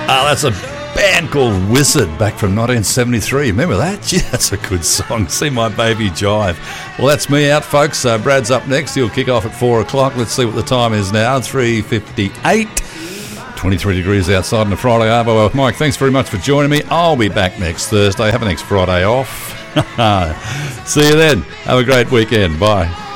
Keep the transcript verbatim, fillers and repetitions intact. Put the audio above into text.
Ah, that's a band called Wizard back from nineteen seventy-three. Remember that? Gee, that's a good song. See My Baby Jive. Well, that's me out, folks. Uh, Brad's up next. He'll kick off at four o'clock. Let's see what the time is now. three fifty-eight. twenty-three degrees outside in the Friday Arvo. Well, Mike, thanks very much for joining me. I'll be back next Thursday. Have a next Friday off. See you then. Have a great weekend. Bye.